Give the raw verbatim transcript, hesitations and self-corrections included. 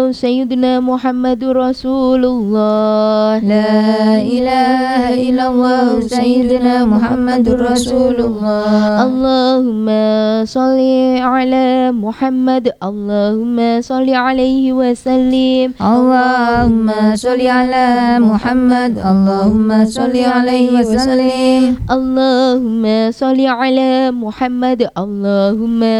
Sayyidina Muhammadur Rasulullah. La ilaha illallah Sayyidina Muhammadur Rasulullah. Allahumma salli ala Muhammad. Allahumma salli alaihi wasallim. Allahumma salli ala Muhammad. Allahumma salli alaihi wasallim. Allahumma salli ala Muhammad. Allahumma